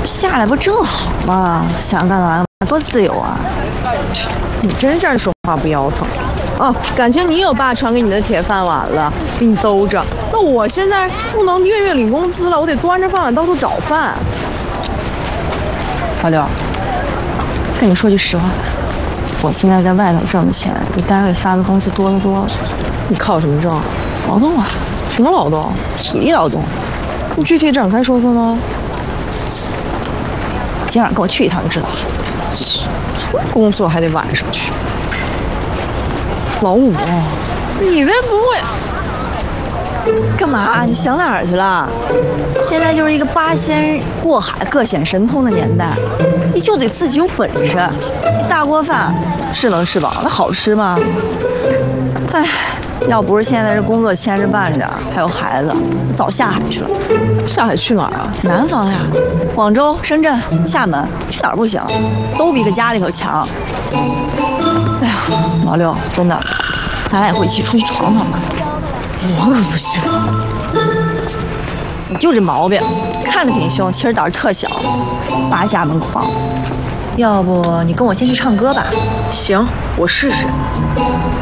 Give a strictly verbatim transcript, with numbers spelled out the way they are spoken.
下来不正好吗？想干嘛多自由啊！ 你真站着说话不腰疼。哦，感情你有爸传给你的铁饭碗了，给你兜着。那我现在不能月月领工资了，我得端着饭碗到处找饭。 老刘，跟你说句实话，我现在在外头挣的钱比单位发的工资多得多了。 你靠什么挣？ 劳动啊。 什么劳动？ 体力劳动。 你具体展开说说呢？ 今晚跟我去一趟就知道了。 工作还得晚上去。老五，你这不会干嘛？你想哪儿去了？现在就是一个八仙过海、各显神通的年代，你就得自己有本事。一大锅饭是能吃饱，那好吃吗？哎，要不是现在这工作牵着绊着，还有孩子，早下海去了。 下海去哪儿啊？ 南方呀，广州、深圳、厦门，去哪儿不行，都比个家里头强。哎呀，老六，真的，咱俩以后一起出去闯闯吧。 我可不行。 你就这毛病，看着挺凶，其实胆儿特小，扒家门框。要不你跟我先去唱歌吧？ 行，我试试。